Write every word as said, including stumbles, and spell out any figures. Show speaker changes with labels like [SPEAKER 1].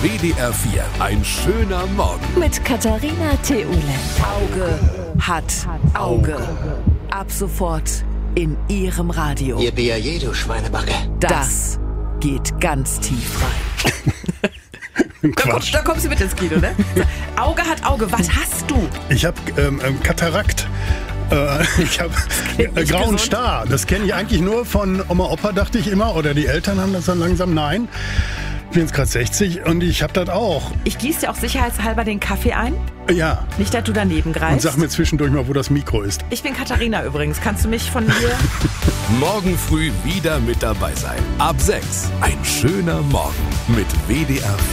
[SPEAKER 1] W D R vier. Ein schöner Morgen.
[SPEAKER 2] Mit Katharina Theule. Auge hat Auge. Ab sofort in Ihrem Radio.
[SPEAKER 3] Ihr B A J, du Schweinebacke.
[SPEAKER 2] Das geht ganz tief rein.
[SPEAKER 4] Quatsch.
[SPEAKER 2] Da, komm, da kommst du mit ins Kino, ne? Auge hat Auge. Was hast du?
[SPEAKER 4] Ich habe ähm, ähm, Katarakt. Äh, ich habe äh, grauen Star. Das kenne ich eigentlich nur von Oma, Opa, dachte ich immer. Oder die Eltern haben das dann langsam. Nein, ich bin jetzt gerade sechzig und ich habe das auch.
[SPEAKER 2] Ich gieße dir auch sicherheitshalber den Kaffee ein.
[SPEAKER 4] Ja.
[SPEAKER 2] Nicht, dass du daneben greifst.
[SPEAKER 4] Und sag mir zwischendurch mal, wo das Mikro ist.
[SPEAKER 2] Ich bin Katharina übrigens. Kannst du mich von hier...
[SPEAKER 1] Morgen früh wieder mit dabei sein. Ab sechs. Ein schöner Morgen mit W D R vier.